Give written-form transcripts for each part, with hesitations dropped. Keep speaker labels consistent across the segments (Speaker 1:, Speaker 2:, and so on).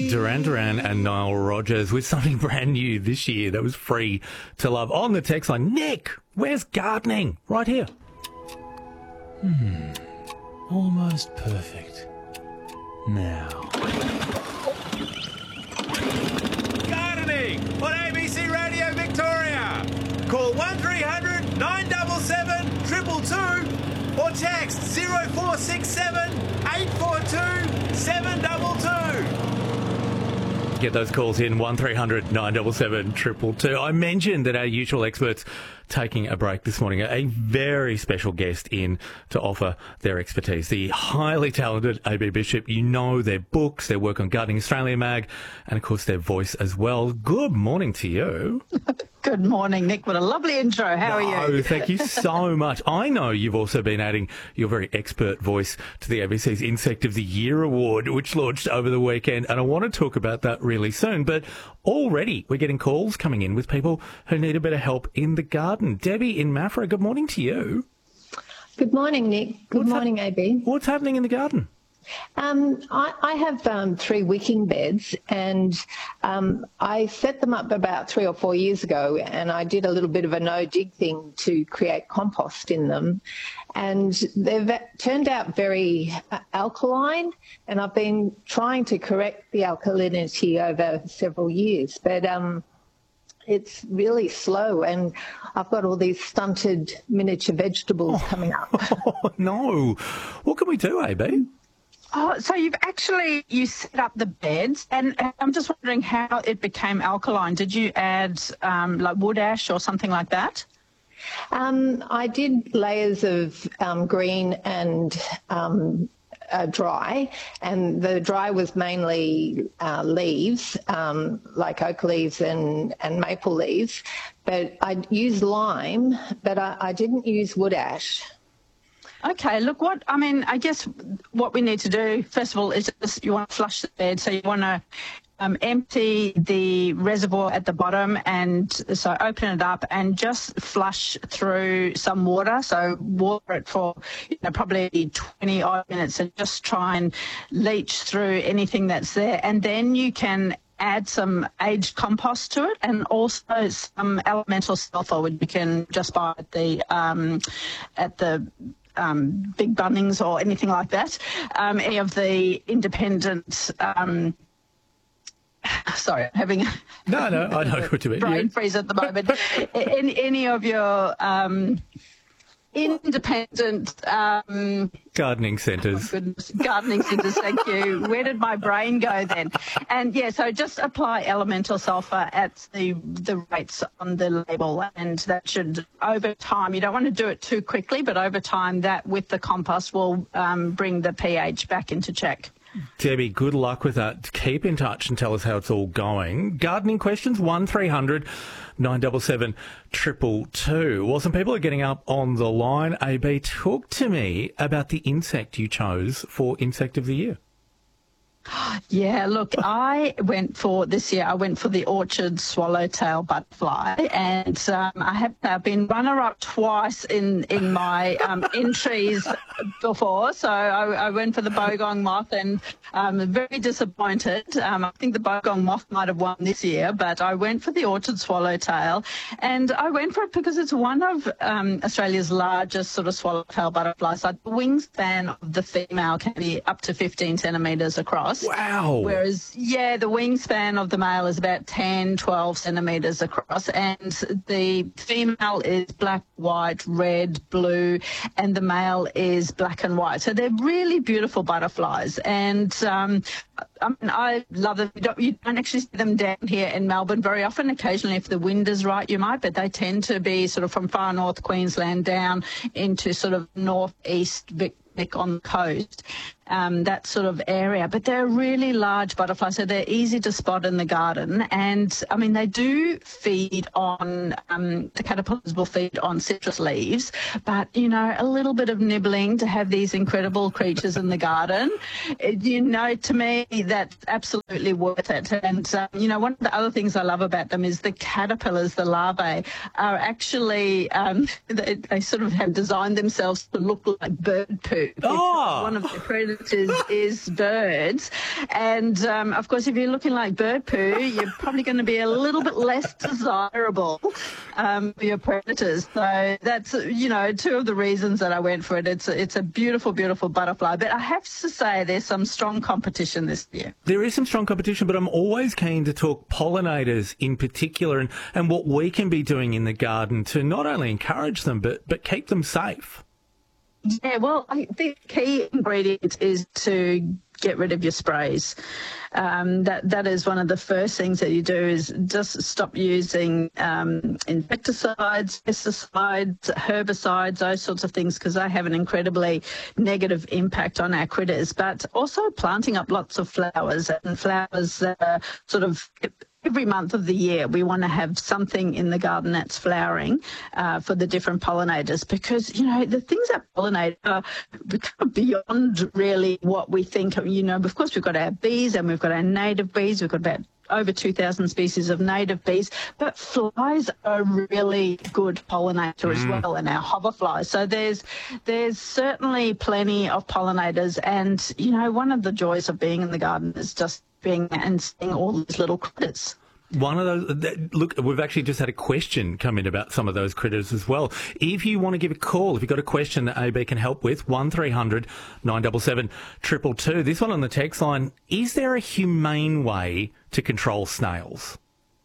Speaker 1: Duran Duran and Nile Rodgers with something brand new this year that was free to love. On the text line, Nick, where's gardening? Right here.
Speaker 2: Almost perfect. Now.
Speaker 3: Gardening on ABC Radio Victoria. Call 1300 977 222 or text 0467 842 722.
Speaker 1: Get those calls in, 1300 977 222. I mentioned that our usual experts taking a break this morning. A very special guest in to offer their expertise. The highly talented AB Bishop. You know their books, their work on Gardening Australia Mag, and of course their voice as well. Good morning to you.
Speaker 4: Good morning, Nick. What a lovely intro. How are you?
Speaker 1: Oh, thank you so much. I know you've also been adding your very expert voice to the ABC's Insect of the Year Award, which launched over the weekend, and I want to talk about that really soon. But already we're getting calls coming in with people who need a bit of help in the garden. Debbie in Maffra, good morning to you.
Speaker 5: Good morning, Nick. Good morning, AB.
Speaker 1: What's happening in the garden?
Speaker 5: I have 3 wicking beds, and I set them up about 3 or 4 years ago, and I did a little bit of a no-dig thing to create compost in them, and they've turned out very alkaline, and I've been trying to correct the alkalinity over several years, but it's really slow, and I've got all these stunted miniature vegetables coming up.
Speaker 1: Oh, no. What can we do, AB?
Speaker 4: Oh, so you set up the beds, and I'm just wondering how it became alkaline. Did you add like wood ash or something like that?
Speaker 5: I did layers of green and dry, and the dry was mainly leaves, like oak leaves and maple leaves, but I used lime, but I didn't use wood ash.
Speaker 4: Okay, look, I guess what we need to do, first of all, is just you want to flush the bed, so you want to empty the reservoir at the bottom, and so open it up and just flush through some water. So water it for probably 20 odd minutes, and just try and leach through anything that's there. And then you can add some aged compost to it, and also some elemental sulfur, which you can just buy at the Big Bunnings or anything like that. Any of the independent sorry, I'm having
Speaker 1: No, I know what you mean.
Speaker 4: brain freeze at the moment. Any of your independent
Speaker 1: gardening centres.
Speaker 4: Oh goodness, gardening centres, thank you. Where did my brain go then? And yeah, so just apply elemental sulfur at the rates on the label, and that should, over time, you don't want to do it too quickly, but over time that with the compost will bring the pH back into check.
Speaker 1: Debbie, good luck with that. Keep in touch and tell us how it's all going. Gardening questions, 1300 977 222. Well, some people are getting up on the line. AB, talk to me about the insect you chose for Insect of the Year.
Speaker 4: Yeah, look, I went for the orchard swallowtail butterfly, and I've been runner-up twice in my entries before. So I went for the bogong moth, and I'm very disappointed. I think the bogong moth might have won this year, but I went for the orchard swallowtail, and I went for it because it's one of Australia's largest sort of swallowtail butterflies. Like the wingspan of the female can be up to 15 centimetres across.
Speaker 1: Wow.
Speaker 4: Whereas, yeah, the wingspan of the male is about 10, 12 centimetres across, and the female is black, white, red, blue, and the male is black and white. So they're really beautiful butterflies, and I love them. You don't actually see them down here in Melbourne very often. Occasionally, if the wind is right, you might, but they tend to be sort of from far north Queensland down into sort of northeast Vic on the coast, that sort of area. But they're really large butterflies, so they're easy to spot in the garden. And, I mean, they do feed on, the caterpillars will feed on citrus leaves, but, you know, a little bit of nibbling to have these incredible creatures in the garden, to me, that's absolutely worth it. And, one of the other things I love about them is the caterpillars, the larvae, are actually, they sort of have designed themselves to look like bird poo.
Speaker 1: Oh.
Speaker 4: One of the predators favourite is birds. And, of course, if you're looking like bird poo, you're probably going to be a little bit less desirable for your predators. So that's, two of the reasons that I went for it. It's a beautiful, beautiful butterfly. But I have to say there's some strong competition this year.
Speaker 1: There is some strong competition, but I'm always keen to talk pollinators in particular and what we can be doing in the garden to not only encourage them, but keep them safe.
Speaker 4: Yeah, well, I think the key ingredient is to get rid of your sprays. That is one of the first things that you do is just stop using insecticides, pesticides, herbicides, those sorts of things, because they have an incredibly negative impact on our critters. But also planting up lots of flowers, and flowers sort of every month of the year, we want to have something in the garden that's flowering for the different pollinators, because, the things that pollinate are beyond really what we think. Of course, we've got our bees and we've got our native bees. We've got about over 2,000 species of native bees, but flies are a really good pollinator as well, and our hoverflies. So there's certainly plenty of pollinators, and, one of the joys of being in the garden is just being and seeing all these little critters.
Speaker 1: One of those, look, we've actually just had a question come in about some of those critters as well. If you want to give a call, if you've got a question that AB can help with, 1300 977 222. This one on the text line, is there a humane way to control snails?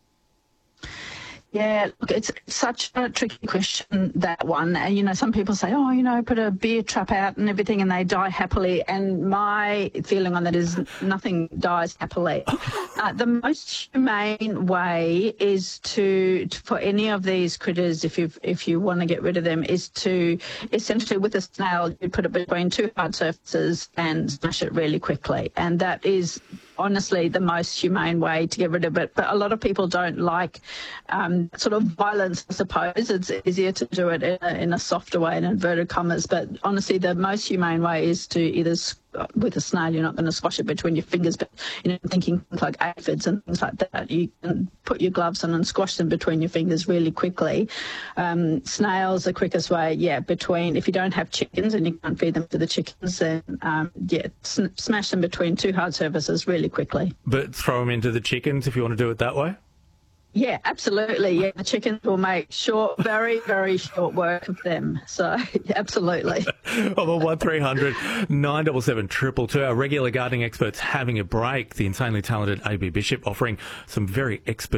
Speaker 4: Yeah, look, it's such a tricky question, that one. And, some people say, put a bear trap out and everything and they die happily. And my feeling on that is nothing dies happily. The most humane way is for any of these critters, if you want to get rid of them, is to essentially with a snail, you put it between two hard surfaces and smash it really quickly. And that is honestly the most humane way to get rid of it. But a lot of people don't like sort of violence, I suppose. It's easier to do it in a softer way, in inverted commas. But honestly, the most humane way is to either, with a snail, you're not going to squash it between your fingers, but, thinking things like aphids and things like that, you can put your gloves on and squash them between your fingers really quickly. Snails, the quickest way, if you don't have chickens and you can't feed them to the chickens, then, smash them between two hard surfaces really quickly.
Speaker 1: But throw them into the chickens if you want to do it that way?
Speaker 4: Yeah, absolutely. Yeah, the chickens will make very, very short work of them. So, absolutely.
Speaker 1: On 1300 977 222, our regular gardening experts having a break. The insanely talented AB Bishop offering some very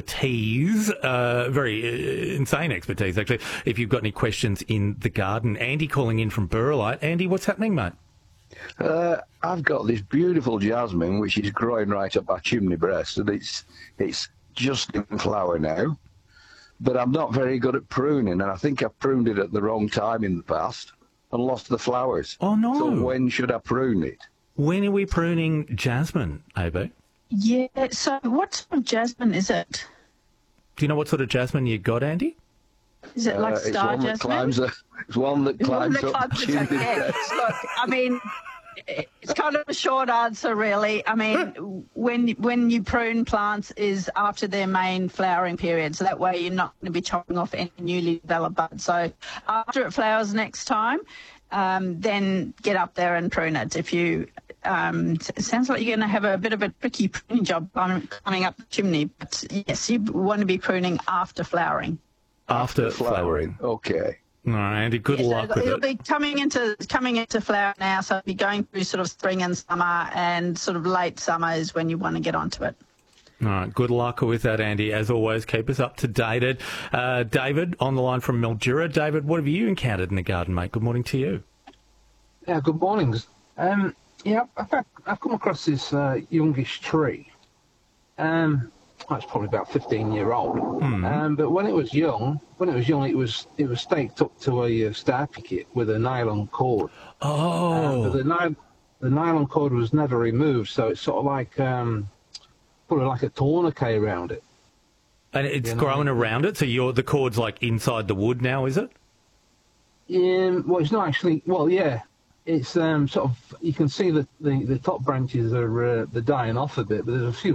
Speaker 1: insane expertise, actually, if you've got any questions in the garden. Andy calling in from Burrelite. Andy, what's happening, mate?
Speaker 6: I've got this beautiful jasmine which is growing right up my chimney breast, and it's just in flower now, but I'm not very good at pruning, and I think I pruned it at the wrong time in the past and lost the flowers.
Speaker 1: Oh, no.
Speaker 6: So when should I prune it?
Speaker 1: When are we pruning jasmine, AB?
Speaker 4: Yeah, so what sort of jasmine is it?
Speaker 1: Do you know what sort of jasmine you got, Andy?
Speaker 4: Is it like star jasmine?
Speaker 6: It's one that climbs up the chimney breast.
Speaker 4: Look, I mean, it's kind of a short answer, really. I mean, when you prune plants is after their main flowering period, so that way you're not going to be chopping off any newly developed buds. So after it flowers next time, then get up there and prune it. If you, it sounds like you're going to have a bit of a tricky pruning job coming up the chimney, but yes, you want to be pruning after flowering.
Speaker 1: After flowering.
Speaker 6: Okay.
Speaker 1: All right, Andy, good luck with it.
Speaker 4: It'll be coming into flower now, so it'll be going through sort of spring and summer, and sort of late summer is when you want to get onto it.
Speaker 1: All right, good luck with that, Andy. As always, keep us up to date. David on the line from Mildura. David, what have you encountered in the garden, mate? Good morning to you.
Speaker 7: Yeah, good morning. I've come across this youngish tree. It's probably about 15-year-old. But when it was young, it was staked up to a star picket with a nylon cord.
Speaker 1: Oh.
Speaker 7: But the nylon cord was never removed, so it's sort of like put like a tourniquet around it.
Speaker 1: And it's growing around it, so the cord's like inside the wood now, is it?
Speaker 7: Well, it's not actually. Well, yeah. It's sort of, you can see that the top branches are they're dying off a bit, but there's a few